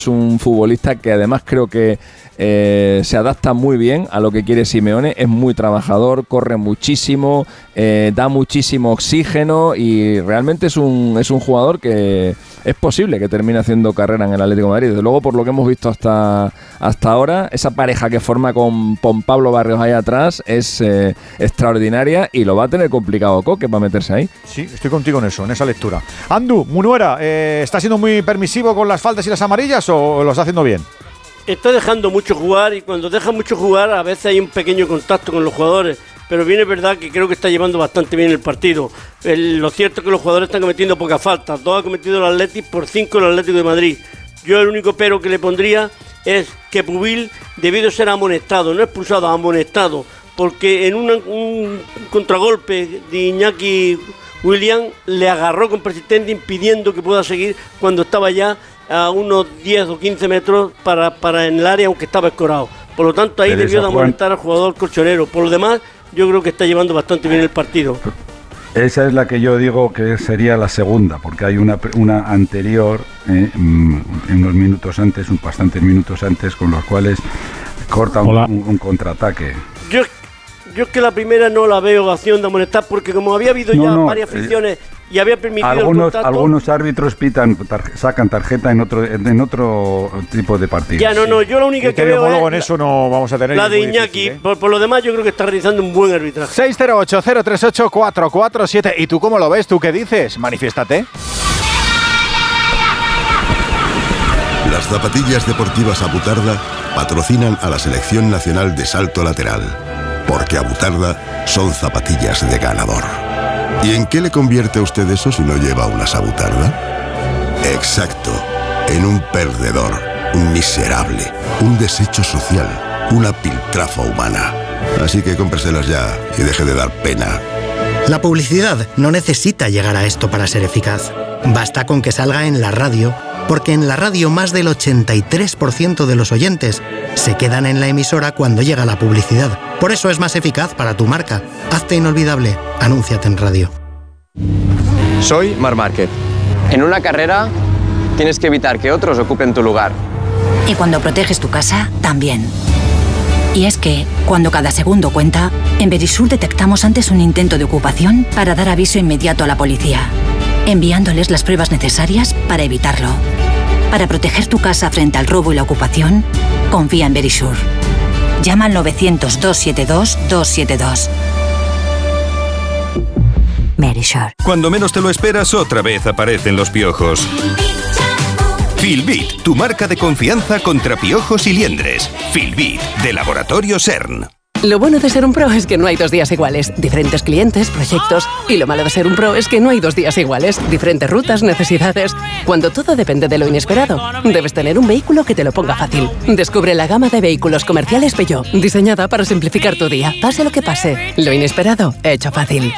Es un futbolista que además creo que se adapta muy bien a lo que quiere Simeone, es muy trabajador, corre muchísimo, da muchísimo oxígeno y realmente es un jugador que es posible que termine haciendo carrera en el Atlético de Madrid. Desde luego, por lo que hemos visto hasta ahora, esa pareja que forma con Pablo Barrios ahí atrás es extraordinaria y lo va a tener complicado Coque para meterse ahí. Sí, estoy contigo en eso, en esa lectura. Andu, Munuera, ¿está siendo muy permisivo con las faltas y las amarillas o lo está haciendo bien? Está dejando mucho jugar y cuando deja mucho jugar a veces hay un pequeño contacto con los jugadores, pero bien es verdad que creo que está llevando bastante bien el partido. Lo cierto es que los jugadores están cometiendo pocas faltas, 2 ha cometido el Athletic por 5 el Atlético de Madrid. Yo el único pero que le pondría es que Pubil debido ser amonestado, no expulsado, amonestado, porque en un contragolpe de Iñaki Williams le agarró con persistencia impidiendo que pueda seguir cuando estaba ya a unos 10 o 15 metros para en el área, aunque estaba escorado. Por lo tanto, ahí debió de amonestar al jugador colchonero. Por lo demás, yo creo que está llevando bastante bien el partido. Esa es la que yo digo que sería la segunda, porque hay una anterior, unos minutos antes, bastantes minutos antes, con los cuales corta un contraataque. Yo es que la primera no la veo opción de amonestar, porque como había habido varias fricciones y había permitido algunos árbitros sacan tarjeta en otro tipo de partidos. Ya, no, yo la única que veo es en eso no vamos a tener la de Iñaki. Por lo demás, yo creo que está realizando un buen arbitraje. 608-038-447. ¿Y tú cómo lo ves? ¿Tú qué dices? Manifiéstate. Las zapatillas deportivas Abutarda patrocinan a la Selección Nacional de Salto Lateral, porque Abutarda son zapatillas de ganador. ¿Y en qué le convierte a usted eso si no lleva unas Abutarda? Exacto, en un perdedor, un miserable, un desecho social, una piltrafa humana. Así que cómpreselas ya y deje de dar pena. La publicidad no necesita llegar a esto para ser eficaz. Basta con que salga en la radio, porque en la radio más del 83% de los oyentes se quedan en la emisora cuando llega la publicidad. Por eso es más eficaz para tu marca. Hazte inolvidable. Anúnciate en radio. Soy Marc Márquez. En una carrera tienes que evitar que otros ocupen tu lugar. Y cuando proteges tu casa, también. Y es que, cuando cada segundo cuenta, en Verisur detectamos antes un intento de ocupación para dar aviso inmediato a la policía, enviándoles las pruebas necesarias para evitarlo. Para proteger tu casa frente al robo y la ocupación, confía en Verisur. Llama al 900-272-272. Verisur. Cuando menos te lo esperas, otra vez aparecen los piojos. Filbit, tu marca de confianza contra piojos y liendres. Filbit, de Laboratorio CERN. Lo bueno de ser un pro es que no hay 2 días iguales. Diferentes clientes, proyectos. Y lo malo de ser un pro es que no hay 2 días iguales. Diferentes rutas, necesidades. Cuando todo depende de lo inesperado, debes tener un vehículo que te lo ponga fácil. Descubre la gama de vehículos comerciales Peugeot, diseñada para simplificar tu día. Pase lo que pase, lo inesperado, hecho fácil.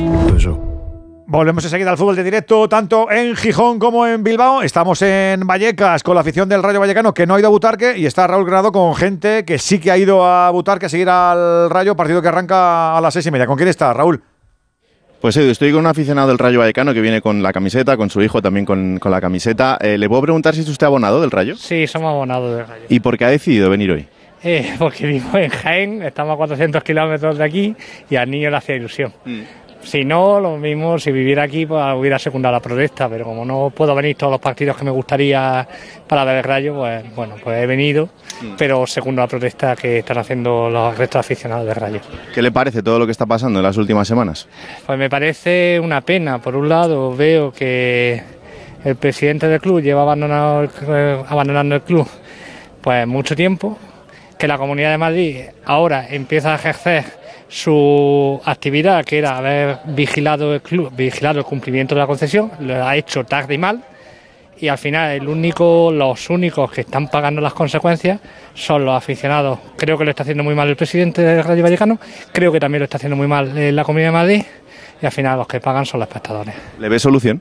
Volvemos enseguida al fútbol de directo, tanto en Gijón como en Bilbao. Estamos en Vallecas con la afición del Rayo Vallecano, que no ha ido a Butarque, y está Raúl Granado con gente que sí que ha ido a Butarque a seguir al Rayo, partido que arranca a las 6:30. ¿Con quién está, Raúl? Pues estoy con un aficionado del Rayo Vallecano que viene con la camiseta, con su hijo también con la camiseta. ¿Le puedo preguntar si es usted abonado del Rayo? Sí, somos abonados del Rayo. ¿Y por qué ha decidido venir hoy? Porque vivo en Jaén, estamos a 400 kilómetros de aquí y al niño le hacía ilusión. Si no, lo mismo, si viviera aquí, pues hubiera secundado la protesta, pero como no puedo venir todos los partidos que me gustaría para ver el Rayo, pues bueno, pues he venido, pero segundo la protesta que están haciendo los restos aficionados del Rayo. ¿Qué le parece todo lo que está pasando en las últimas semanas? Pues me parece una pena. Por un lado, veo que el presidente del club lleva abandonando el club pues mucho tiempo, que la Comunidad de Madrid ahora empieza a ejercer su actividad, que era haber vigilado el club, vigilado el cumplimiento de la concesión, lo ha hecho tarde y mal, y al final los únicos que están pagando las consecuencias son los aficionados. Creo que lo está haciendo muy mal el presidente del Rayo Vallecano, creo que también lo está haciendo muy mal la Comunidad de Madrid, y al final los que pagan son los espectadores. ¿Le ve solución?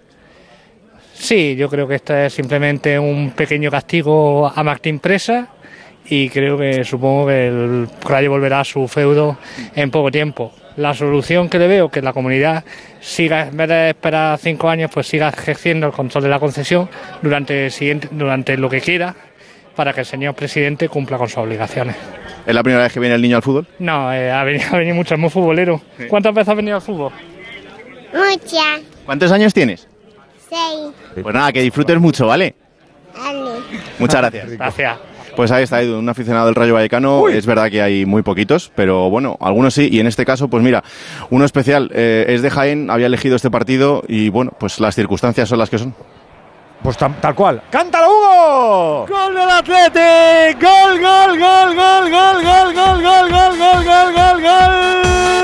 Sí, yo creo que esto es simplemente un pequeño castigo a Martín Presa, y supongo que el Rayo volverá a su feudo en poco tiempo. La solución que le veo, que la comunidad siga, en vez de esperar 5 años, pues siga ejerciendo el control de la concesión durante lo que queda, para que el señor presidente cumpla con sus obligaciones. ¿Es la primera vez que viene el niño al fútbol? No, ha venido mucho, es muy futbolero. Sí. ¿Cuántas veces has venido al fútbol? Muchas. ¿Cuántos años tienes? 6. Pues nada, que disfrutes mucho, ¿vale? Vale. Muchas gracias. Gracias. Pues ahí está Edu, un aficionado del Rayo Vallecano. Uy. Es verdad que hay muy poquitos, pero bueno, algunos sí. Y en este caso, pues mira, uno especial, es de Jaén, había elegido este partido y bueno, pues las circunstancias son las que son. Pues tal cual. ¡Cántalo, Hugo! ¡Gol del Athletic! ¡Gol, gol, gol, gol, gol, gol, gol, gol, gol, gol, gol, gol, gol!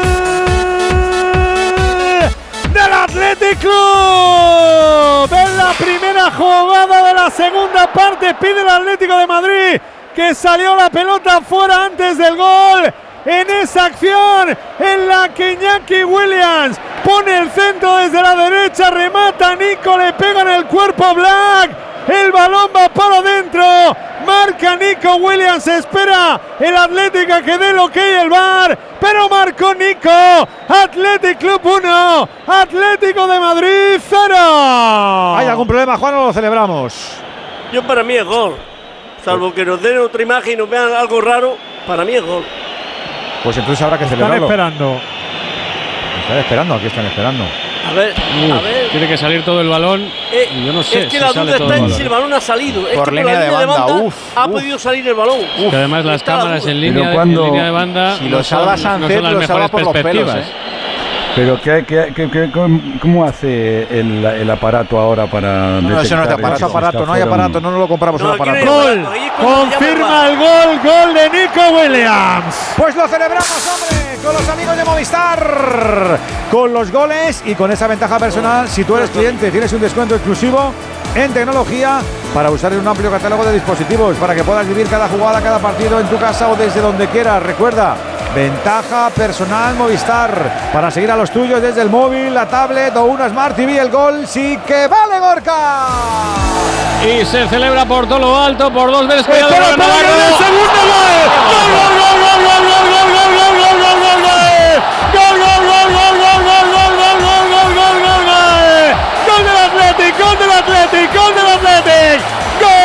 ¡Del Athletic Club! En la primera jugada de la segunda parte pide el Atlético de Madrid que salió la pelota fuera antes del gol. En esa acción en la que Iñaki Williams pone el centro desde la derecha, remata Nico, le pega en el cuerpo Black, el balón va para adentro, marca Nico Williams, espera el Atlético que dé el ok el VAR, pero marcó Nico. Athletic Club 1, Atlético de Madrid 0. ¿Hay algún problema, Juan, o lo celebramos? Yo para mí es gol, salvo que nos den otra imagen y nos vean algo raro, para mí es gol. Pues entonces habrá que celebrarlo. Están esperando. Están esperando, aquí están esperando. A ver. Tiene que salir todo el balón. Y yo no sé es que si la sale duda todo está el en balón. si el balón ha salido. Es Por que línea la de línea banda, ha podido salir el balón. Que además las Está la cámaras duda. en Pero línea, cuando- en línea de banda si no lo son, salva no son Sánchez, las lo mejores salva por los perspectivas. pelos, Pero ¿cómo hace el aparato ahora para No, eso no es de detectar aparato, si no hay está fuera o aparato, no lo compramos un aparato. Gol. Confirma el gol, gol de Nico Williams. Pues lo celebramos, hombre, con los amigos de Movistar, con los goles y con esa ventaja personal. Si tú eres cliente, tienes un descuento exclusivo en tecnología para usar en un amplio catálogo de dispositivos para que puedas vivir cada jugada, cada partido en tu casa o desde donde quieras. Recuerda, ventaja personal Movistar para seguir a los tuyos desde el móvil, la tablet o una Smart TV. El gol sí que vale, Gorka. Y se celebra por todo lo alto, por dos veces. ¡Espera, espera, que viene el segundo gol! ¡Gol, gol, gol, gol, gol, gol, gol, gol, gol, gol, gol, gol, gol! ¡Gol, gol, gol, gol, gol, gol, gol, gol, gol, gol, gol, gol, gol! ¡Gol del Athletic, gol del Athletic, gol del Athletic! ¡Gol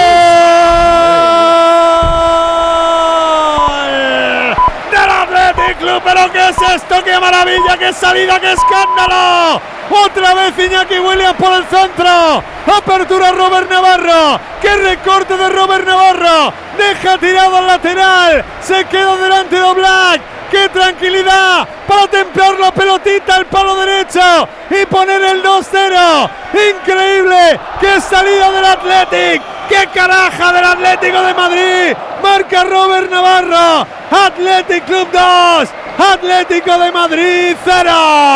del Athletic Club! ¿Pero qué es esto? ¡Qué maravilla! ¡Qué salida! ¡Qué escándalo! Otra vez Iñaki Williams por el centro. Apertura Robert Navarro. ¡Qué recorte de Robert Navarro! Deja tirado al lateral. Se queda delante de Oblak. ¡Qué tranquilidad! Para templar la pelotita al palo derecho y poner el 2-0. ¡Increíble! ¡Qué salida del Athletic! ¡Qué caraja del Atlético de Madrid! Marca Robert Navarro. Athletic Club 2. Atlético de Madrid 0.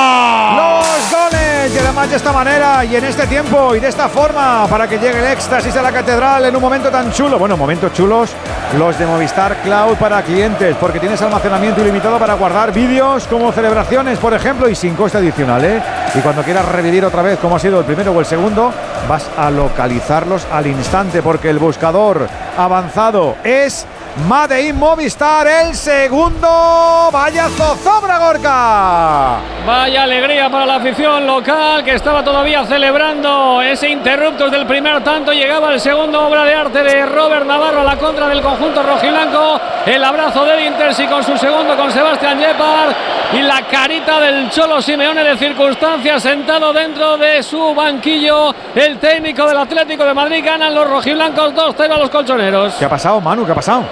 Los goles y además de esta manera y en este tiempo y de esta forma para que llegue el éxtasis a la catedral en un momento tan chulo. Bueno, momentos chulos los de Movistar Cloud para clientes, porque tienes almacenamiento ilimitado para guardar vídeos como celebraciones, por ejemplo, y sin coste adicional, ¿eh? Y cuando quieras revivir otra vez como ha sido el primero o el segundo, vas a localizarlos al instante, porque el buscador avanzado es Made in Movistar, el segundo. ¡Vaya zozobra, Gorka! Vaya alegría para la afición local, que estaba todavía celebrando ese interruptus del primer tanto. Llegaba el segundo, obra de arte de Robert Navarro a la contra del conjunto rojiblanco. El abrazo del Intersi con su segundo, con Sebastián Yepar, y la carita del Cholo Simeone de circunstancias, sentado dentro de su banquillo. El técnico del Atlético de Madrid. Ganan los rojiblancos 2-0 a los colchoneros. ¿Qué ha pasado, Manu? ¿Qué ha pasado?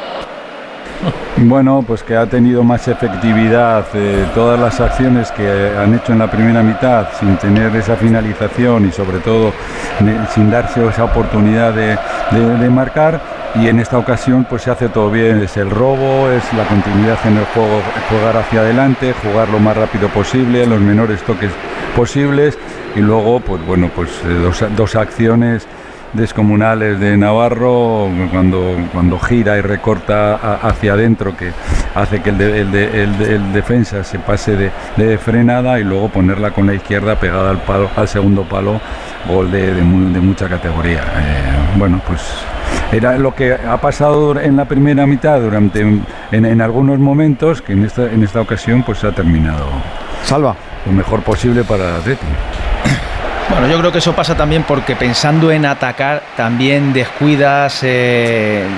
Bueno, pues que ha tenido más efectividad todas las acciones que han hecho en la primera mitad, sin tener esa finalización y sobre todo sin darse esa oportunidad de marcar. Y en esta ocasión pues se hace todo bien, es el robo, es la continuidad en el juego, jugar hacia adelante, jugar lo más rápido posible, los menores toques posibles, y luego pues bueno, pues dos acciones descomunales de Navarro cuando gira y recorta hacia adentro, que hace que el defensa se pase de frenada, y luego ponerla con la izquierda pegada al segundo palo, gol de mucha categoría. Bueno, pues era lo que ha pasado en la primera mitad en algunos momentos, que en esta ocasión pues ha terminado Salva lo mejor posible para el Atleti. Bueno, yo creo que eso pasa también porque pensando en atacar también descuidas